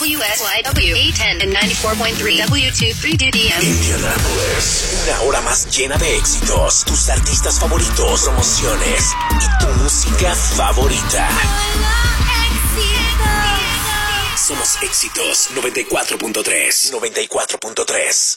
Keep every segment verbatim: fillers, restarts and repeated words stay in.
W S Y W eight ten and ninety-four point three W twenty-three D D M. Indianapolis, una hora más llena de éxitos, tus artistas favoritos, promociones y tu música favorita. Somos Éxitos noventa y cuatro punto tres. noventa y cuatro punto tres.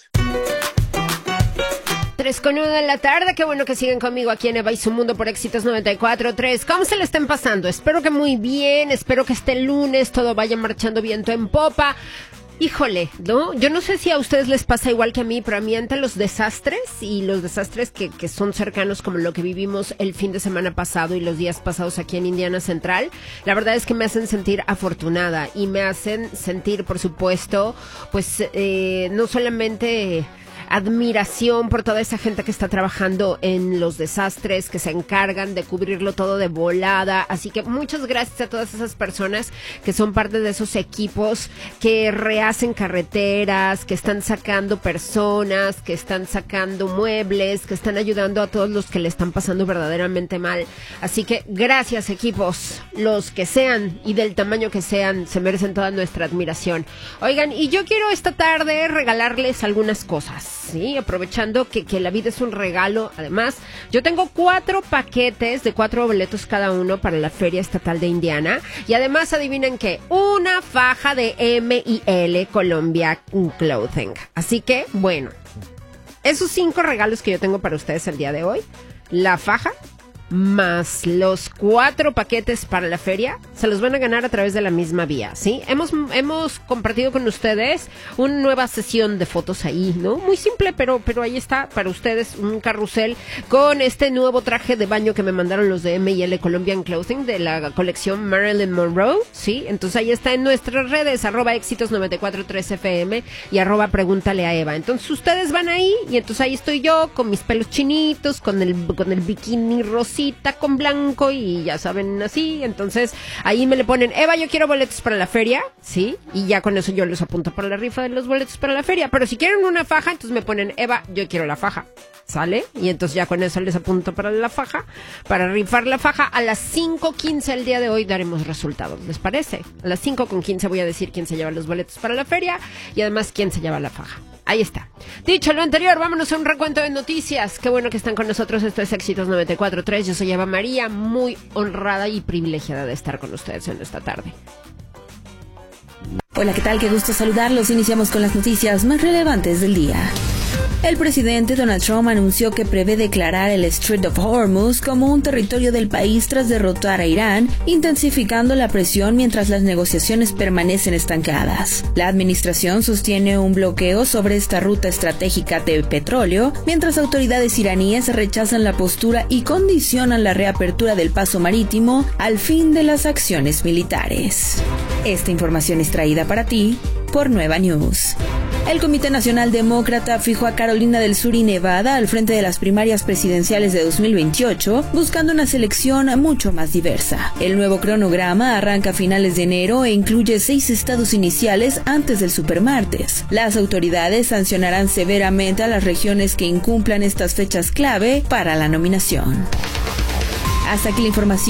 tres con uno de la tarde, qué bueno que siguen conmigo aquí en Eva y su Mundo por Éxitos noventa y cuatro punto tres. ¿Cómo se le estén pasando? Espero que muy bien, espero que este lunes todo vaya marchando viento en popa. Híjole, ¿no? Yo no sé si a ustedes les pasa igual que a mí, pero a mí ante los desastres y los desastres que, que son cercanos como lo que vivimos el fin de semana pasado y los días pasados aquí en Indiana Central, la verdad es que me hacen sentir afortunada y me hacen sentir, por supuesto, pues eh, no solamente admiración por toda esa gente que está trabajando en los desastres, que se encargan de cubrirlo todo de volada. Así que muchas gracias a todas esas personas que son parte de esos equipos que rehacen carreteras, que están sacando personas, que están sacando muebles, que están ayudando a todos los que le están pasando verdaderamente mal. Así que gracias, equipos, los que sean y del tamaño que sean, se merecen toda nuestra admiración. Oigan, y yo quiero esta tarde regalarles algunas cosas. Sí, aprovechando que, que la vida es un regalo. Además, yo tengo cuatro paquetes de cuatro boletos cada uno para la Feria Estatal de Indiana. Y además, adivinen qué, una faja de M y L Columbia Clothing. Así que, bueno, esos cinco regalos que yo tengo para ustedes el día de hoy, la faja más los cuatro paquetes para la feria, se los van a ganar a través de la misma vía, ¿sí? Hemos, hemos compartido con ustedes una nueva sesión de fotos ahí, ¿no? Muy simple, pero, pero ahí está para ustedes un carrusel con este nuevo traje de baño que me mandaron los de M y L Colombian Clothing de la colección Marilyn Monroe, ¿sí? Entonces ahí está en nuestras redes, arroba éxitos noventa y cuatro punto tres F M y arroba pregúntale a Eva. Entonces ustedes van ahí y entonces ahí estoy yo con mis pelos chinitos, con el, con el bikini rosita con blanco y ya saben, así. Entonces ahí me le ponen, Eva, yo quiero boletos para la feria, ¿sí? Y ya con eso yo los apunto para la rifa de los boletos para la feria. Pero si quieren una faja, entonces me ponen, Eva, yo quiero la faja, ¿sale? Y entonces ya con eso les apunto para la faja, para rifar la faja. A las cinco quince el día de hoy daremos resultados, ¿les parece? A las cinco quince voy a decir quién se lleva los boletos para la feria y además quién se lleva la faja. Ahí está. Dicho lo anterior, vámonos a un recuento de noticias. Qué bueno que están con nosotros. Esto es Éxitos noventa y cuatro punto tres. Yo soy Eva María, muy honrada y privilegiada de estar con ustedes en esta tarde. Hola, ¿qué tal? Qué gusto saludarlos. Iniciamos con las noticias más relevantes del día. El presidente Donald Trump anunció que prevé declarar el Strait of Hormuz como un territorio del país tras derrotar a Irán, intensificando la presión mientras las negociaciones permanecen estancadas. La administración sostiene un bloqueo sobre esta ruta estratégica de petróleo, mientras autoridades iraníes rechazan la postura y condicionan la reapertura del paso marítimo al fin de las acciones militares. Esta información es traída para ti por Nueva News. El Comité Nacional Demócrata fijó a Carolina del Sur y Nevada al frente de las primarias presidenciales de dos mil veintiocho, buscando una selección mucho más diversa. El nuevo cronograma arranca a finales de enero e incluye seis estados iniciales antes del supermartes. Las autoridades sancionarán severamente a las regiones que incumplan estas fechas clave para la nominación. Hasta aquí la información.